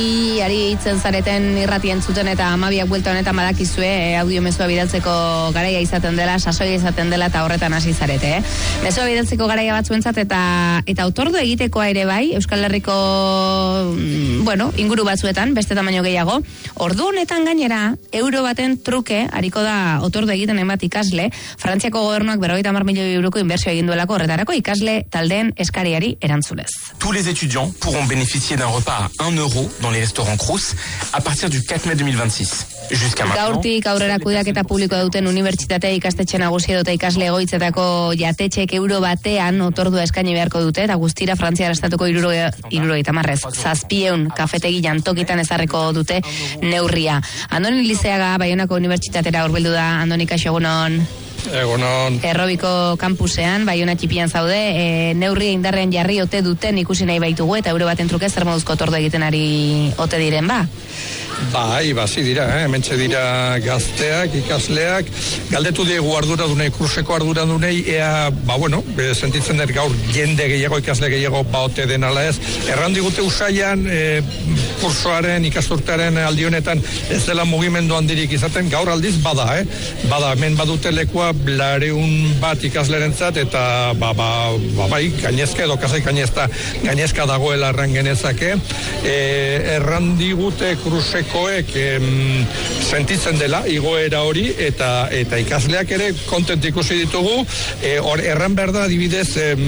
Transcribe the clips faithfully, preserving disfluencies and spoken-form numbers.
Ari itzen zareten irratien zuten eta amabiak buelta honetan badakizue e, audio mezua bidaltzeko garaia izaten dela, sasoia izaten dela eta horretan hasi zarete, eh? Mezua bidaltzeko garaia batzuentzat eta eta otordu egitekoa ere bai, Euskal Herriko bueno, inguru batzuetan, beste tamaino gehiago. Ordu honetan gainera, euro baten truke, hariko da otordu egiten hainbat ikasle, Frantziako gobernuak berrogeita hamar milioi euroko inbertsio egin duelako horretarako ikasle taldeen eskariari erantzunez. Tous les étudiants pourront bénéficier d'un repas à un euro dans les restaurants Crous à partir du quatre mai deux mille vingt-six. Jusqu'à maintenant. Gaurtik aurrera kudeaketa publikoa duten unibertsitatea ikastetxe nagusia dute ikasle egoitzetako jatetxek euro batean otordua eskaini beharko dute eta guztira Frantziar estatuko hirurogeita hamarrez zazpieun kafetegi jantokitan ezarriko dute neurria. Andoni Lizeaga Baionako unibertsitatera hurbildu da. Andoni, kaixo, egunon. Egunon. Errobiko kampusean, Baiona txipian zaude, e, neurria indarrean jarri ote duten ikusi nahi baitugu eta euro baten truke zer moduzko otordu egiten ari ote diren, ba? Bai, basi dira, eh? Hementxe dira gazteak, ikasleak, galdetu diegu arduradunei, kurseko arduradunei, ea, ba bueno, sentitzen dut gaur jende gehiago, ikasle gehiago baote den ala ez. Erran digute usaian, e, kursoaren, ikasturtearen aldi honetan ez dela mugimendu handirik izaten, gaur aldiz bada, eh? Bada, hemen badute lekua lareun bat ikaslerentzat eta ba, ba, ba, bai, gainezka edo kasai gainezka, gainezka dagoela erran genezake. E, erran digute kurseko koek em, sentitzen dela igoera hori eta eta ikasleak ere kontent ikusi ditugu. E, or, erran behar da adibidez em,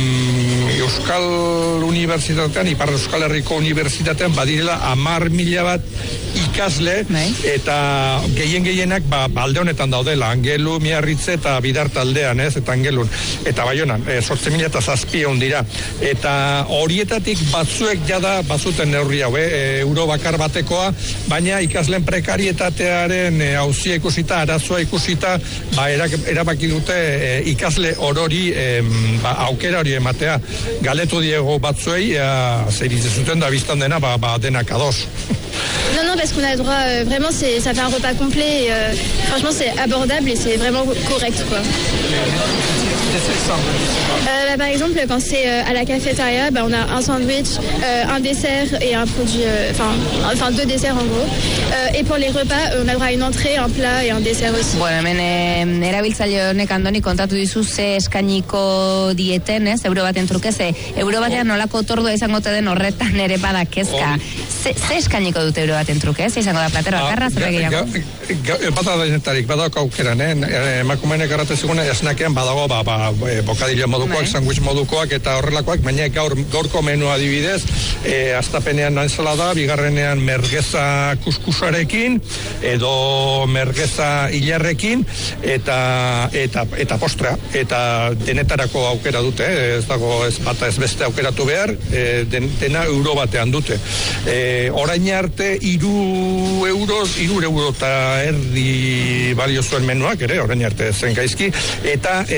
Euskal Unibertsitatean, Ipar Euskal Herriko Unibertsitatean badirela hamar mila bat ikasle eta gehien gehienak ba, alde honetan daudela, Angelu, Miarritze eta Bidar taldean, ez, eta Angelun eta Baionan, e, sortzi mila eta zazpion dira eta horietatik batzuek jada bazuten neurri hau, e, euro bakar batekoa, baina ikasleen prekarietatearen auzia e, ikusita, arazoa ikusita, ba, erabaki dute e, ikasle orori e, ba, aukera hori ematea. Galetu diego batzuei, e, zer zuten da biztan dena, ba, ba denak ados. Non, non, parce qu'on a le droit, euh, vraiment, c'est, ça fait un repas complet, et, euh, franchement, c'est abordable et c'est vraiment correct, quoi. Euh, bah, par exemple, quand c'est euh, à la cafétéria, bah, on a un sandwich, euh, un dessert et un produit, enfin, euh, enfin deux desserts en gros. Euh, et pour les repas, on a droit à une entrée, un plat et un dessert aussi. Bueno, hemen eh, erabiltzaile honek Andoni kontatu dizu ze eskainiko dieten, ez, euro baten truke, ze euro batean nolako otordua izango te den horretan ere bada kezka. Ze, ze eskainiko dute euro baten truke, ez, izango da platero bakarra, zer gehiago? Bada denetarik, badago aukeran, eh? Emakumenek errate zigune, esnakean badago, ba, ba, bokadillo modukoak, sandwich modukoak eta horrelakoak, baina gaur, gaurko menu adibidez, e, astapenean ensalada, bigarrenean mergeza kuskusarekin, edo mergeza hilarrekin, eta, eta, eta postra, eta denetarako aukera dute, eh? Ez dago ez bata ez beste aukeratu behar, e, den, dena euro batean dute. E, orain arte, iru euros, iru euro eta erdi balio zuen menuak, ere, orain arte zen gaizki, eta